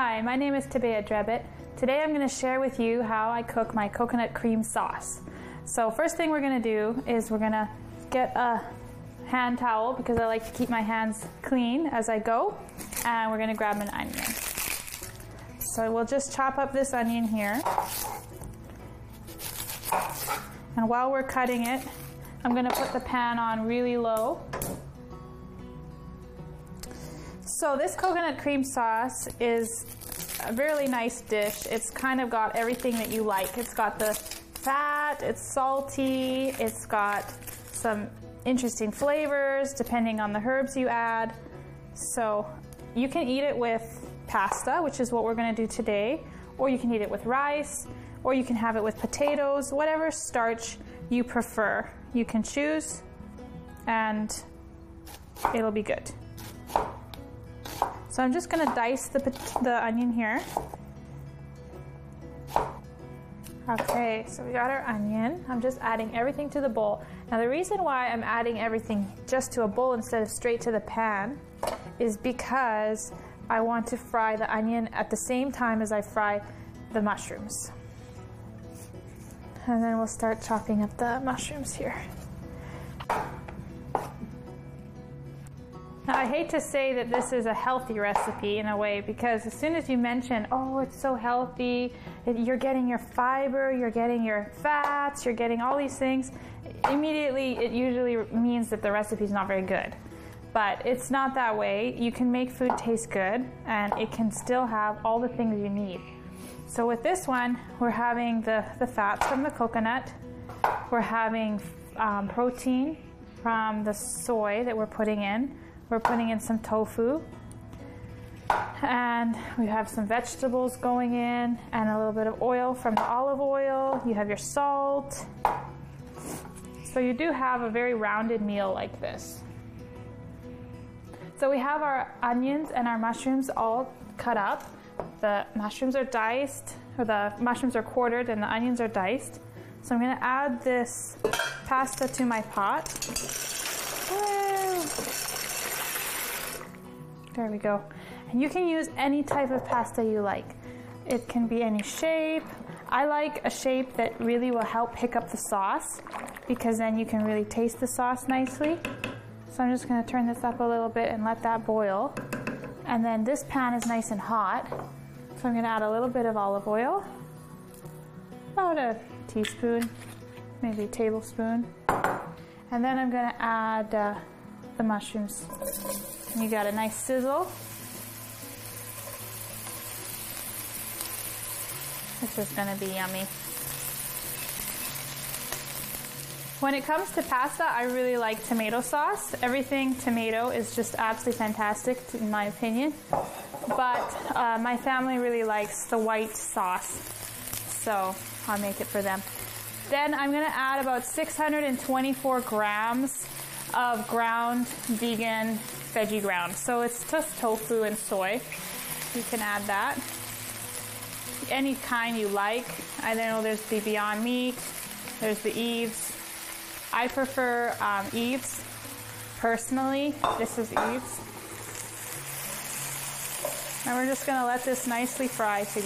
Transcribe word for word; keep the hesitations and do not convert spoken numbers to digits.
Hi, my name is Tabea Drebit. Today I'm going to share with you how I cook my coconut cream sauce. So first thing we're going to do is we're going to get a hand towel because I like to keep my hands clean as I go, and we're going to grab an onion. So we'll just chop up this onion here, and while we're cutting it, I'm going to put the pan on really low. So this coconut cream sauce is a really nice dish. It's kind of got everything that you like. It's got the fat, it's salty, it's got some interesting flavors depending on the herbs you add. So you can eat it with pasta, which is what we're going to do today, or you can eat it with rice, or you can have it with potatoes, whatever starch you prefer. You can choose and it'll be good. So I'm just going to dice the, the onion here. Okay, so we got our onion. I'm just adding everything to the bowl. Now the reason why I'm adding everything just to a bowl instead of straight to the pan is because I want to fry the onion at the same time as I fry the mushrooms. And then we'll start chopping up the mushrooms here. Now, I hate to say that this is a healthy recipe in a way, because as soon as you mention, oh, it's so healthy, you're getting your fiber, you're getting your fats, you're getting all these things, immediately it usually means that the recipe is not very good. But it's not that way. You can make food taste good, and it can still have all the things you need. So with this one, we're having the, the fats from the coconut, we're having um, protein from the soy that we're putting in, we're putting in some tofu, and we have some vegetables going in, and a little bit of oil from the olive oil. You have your salt. So you do have a very rounded meal like this. So we have our onions and our mushrooms all cut up. The mushrooms are diced, or the mushrooms are quartered and the onions are diced. So I'm going to add this pasta to my pot. Woo! There we go. And you can use any type of pasta you like. It can be any shape. I like a shape that really will help pick up the sauce, because then you can really taste the sauce nicely. So I'm just going to turn this up a little bit and let that boil. And then this pan is nice and hot, so I'm going to add a little bit of olive oil, about a teaspoon, maybe a tablespoon. And then I'm going to add uh, the mushrooms. And you got a nice sizzle. This is going to be yummy. When it comes to pasta, I really like tomato sauce. Everything tomato is just absolutely fantastic, in my opinion. But uh, my family really likes the white sauce, so I'll make it for them. Then I'm going to add about six hundred twenty-four grams of ground vegan veggie ground. So it's just tofu and soy. You can add that. Any kind you like. I know there's the Beyond Meat, there's the Eve's. I prefer um, Eve's. Personally, this is Eve's. And we're just going to let this nicely fry together.